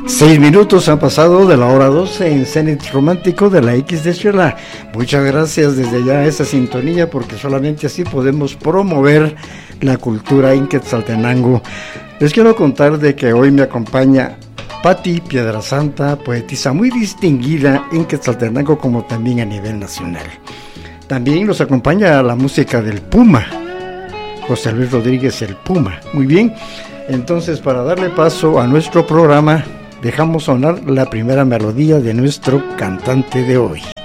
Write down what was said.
6 minutos han pasado de la hora 12 en Zenit Romántico de la X de Xela. Muchas gracias desde ya a esa sintonía, porque solamente así podemos promover la cultura en Quetzaltenango. Les quiero contar de que hoy me acompaña Pati Piedrasanta, poetisa muy distinguida en Quetzaltenango como también a nivel nacional. También nos acompaña la música del Puma, José Luis Rodríguez el Puma. Muy bien, entonces para darle paso a nuestro programa, dejamos sonar la primera melodía de nuestro cantante de hoy.